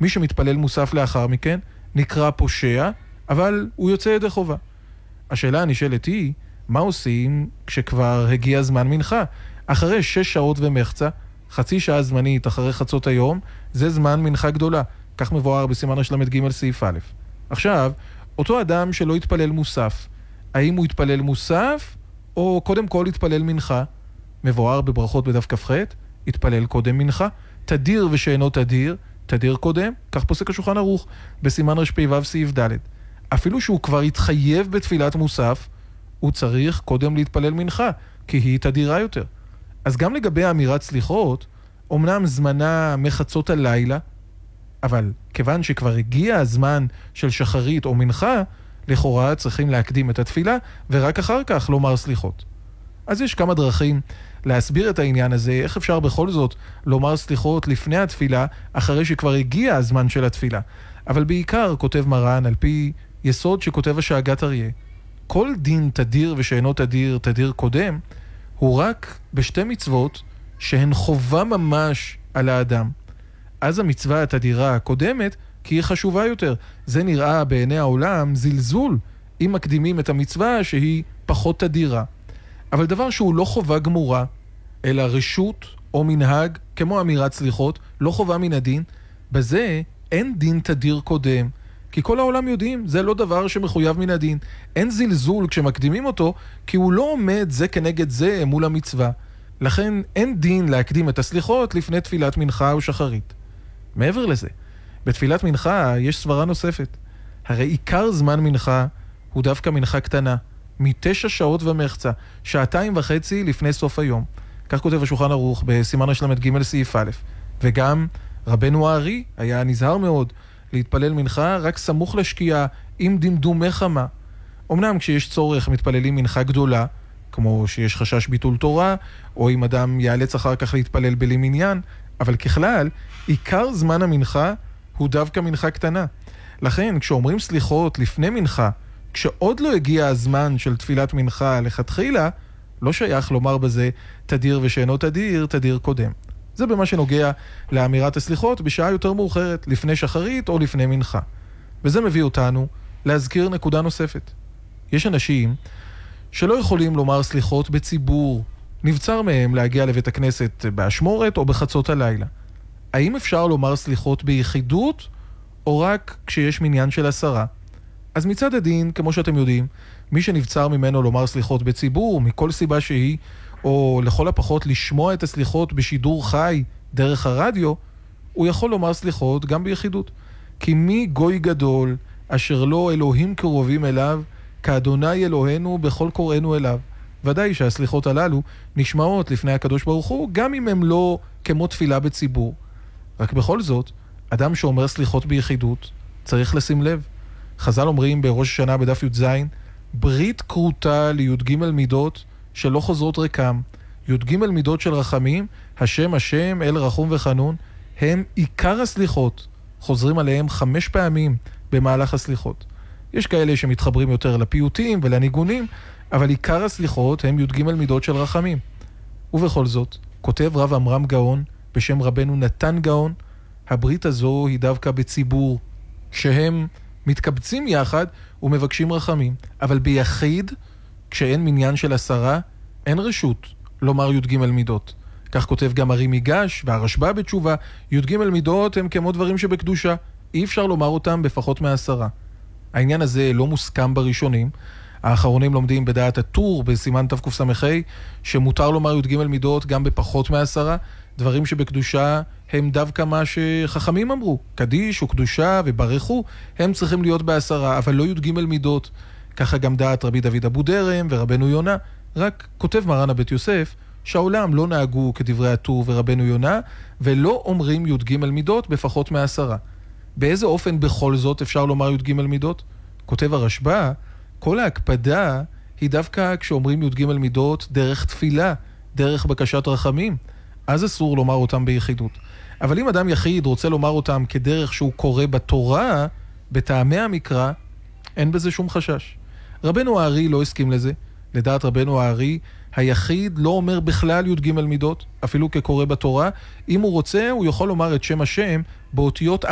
מי שמתפלל מוסף לאחר מכן נקרא פושע, אבל הוא יוצא ידי חובה. השאלה הנשאלת היא, מה עושים כשכבר הגיע זמן מנחה? אחרי 6 שעות ומחצה, חצי שעה זמנית אחרי חצות היום, זה זמן מנחה גדולה. כך מבואר בסימן רש"ג סעיף א'. עכשיו, אותו אדם שלא יתפלל מוסף, האם הוא יתפלל מוסף או קודם כל יתפלל מנחה? מבואר בברכות בדף כ"ח, יתפלל קודם מנחה, תדיר ושאינו תדיר, תדיר קודם, כך פוסק השולחן ערוך בסימן רפ"ו סעיף ד'. אפילו שהוא כבר התחייב בתפילת מוסף, הוא צריך קודם להתפלל מנחה, כי היא תדירה יותר. אז גם לגבי אמירת סליחות, אמנם זמנה מחצות הלילה, אבל כיוון שכבר הגיע הזמן של שחרית או מנחה, לכאורה צריכים להקדים את התפילה, ורק אחר כך לומר סליחות. אז יש כמה דרכים להסביר את העניין הזה, איך אפשר בכל זאת לומר סליחות לפני התפילה, אחרי שכבר הגיע הזמן של התפילה. אבל בעיקר כותב מרן, על פי יסוד שכותב השאגת אריה, כל דין תדיר ושאינו תדיר, תדיר קודם, הוא רק בשתי מצוות שהן חובה ממש על האדם. אז המצווה התדירה הקודמת, כי היא חשובה יותר. זה נראה בעיני העולם זלזול, אם מקדימים את המצווה שהיא פחות תדירה. אבל דבר שהוא לא חובה גמורה, אלא רשות או מנהג, כמו אמירת סליחות, לא חובה מן הדין, בזה אין דין תדיר קודם. כי כל העולם יודעים, זה לא דבר שמחויב מן הדין. אין זלזול כשמקדימים אותו, כי הוא לא עומד זה כנגד זה מול המצווה. לכן אין דין להקדים את הסליחות לפני תפילת מנחה או שחרית. מעבר לזה, בתפילת מנחה יש סברה נוספת. הרי עיקר זמן מנחה הוא דווקא מנחה קטנה, מ9 שעות ומחצה, 2.5 לפני סוף היום. כך כותב השולחן ערוך בסימן רש"ג סעיף א'. וגם רבנו הארי היה נזהר מאוד להתפלל מנחה רק סמוך לשקיעה עם דמדומי חמה. אמנם כשיש צורך מתפללים מנחה גדולה, כמו שיש חשש ביטול תורה, או אם אדם ייאלץ אחר כך להתפלל בלי מניין, אבל ככלל, עיקר זמן המנחה הוא דווקא מנחה קטנה. לכן, כשאומרים סליחות לפני מנחה, כשעוד לא הגיע הזמן של תפילת מנחה לכתחילה, לא שייך לומר בזה תדיר ושאינו תדיר, תדיר קודם. זה במה שנוגע לאמירת הסליחות בשעה יותר מאוחרת, לפני שחרית או לפני מנחה. וזה מביא אותנו להזכיר נקודה נוספת. יש אנשים שלא יכולים לומר סליחות בציבור, נבצר מהם להגיע לבית הכנסת באשמורת או בחצות הלילה. האם אפשר לומר סליחות ביחידות או רק כשיש מניין של 10? אז מצד הדין, כמו שאתם יודעים, מי שנבצר ממנו לומר סליחות בציבור, מכל סיבה שהיא, או לכל הפחות לשמוע את הסליחות בשידור חי דרך הרדיו, הוא יכול לומר סליחות גם ביחידות. כי מי גוי גדול אשר לא אלוהים קרובים אליו, כאדוני אלוהינו בכל קוראינו אליו. ודאי שהסליחות הללו נשמעות לפני הקדוש ברוך הוא, גם אם הם לא כמו תפילה בציבור. רק בכל זאת, אדם שאומר סליחות ביחידות צריך לשים לב. חז"ל אומרים בראש השנה בדף י"ז, ברית קרוטה לי"ג מידות שלא חוזרות ריקם. י"ג מידות של רחמים, השם השם אל רחום וחנון, הם עיקר הסליחות. חוזרים עליהם 5 פעמים במהלך הסליחות. יש כאלה שמתחברים יותר לפיוטים ולניגונים, אבל עיקר הסליחות הם י"ג מידות של רחמים. ובכל זאת, כותב רב עמרם גאון בשם רבנו נתן גאון, הברית הזו היא דווקא בציבור, שהם מתקבצים יחד ומבקשים רחמים. אבל ביחיד, כשאין מניין של 10, אין רשות לומר י"ג מידות. כך כותב גם הרי מיגש והרשב"א בתשובה, י"ג מידות הם כמו דברים שבקדושה, אי אפשר לומר אותם בפחות מ10. העניין הזה לא מוסכם בראשונים. האחרונים לומדים בדעת הטור בסימן תקס"ה שמותר לומר י"ג מידות גם בפחות מ10. דברים שבקדושה הם דווקא מה שחכמים אמרו, קדיש וקדושה וברכו, הם צריכים להיות ב10, אבל לא י"ג מידות. ככה גם דעת רבי דוד אבו דרם ורבנו יונה. רק כותב מרן הבית יוסף שהעולם לא נהגו כדברי הטור ורבנו יונה, ולא אומרים י"ג מידות בפחות מ10. באיזה אופן בכל זאת אפשר לומר י"ג מידות? כותב הרשב"א, כל ההקפדה היא דווקא כשאומרים י"ג מידות דרך תפילה, דרך בקשת רחמים, אז אסור לומר אותם ביחידות. אבל אם אדם יחיד רוצה לומר אותם כדרך שהוא קורא בתורה, בטעמי המקרא, אין בזה שום חשש. רבנו הארי לא הסכים לזה. לדעת רבנו הארי, היחיד לא אומר בכלל י"ג מידות, אפילו כקורא בתורה. אם הוא רוצה, הוא יכול לומר את שם השם באותיות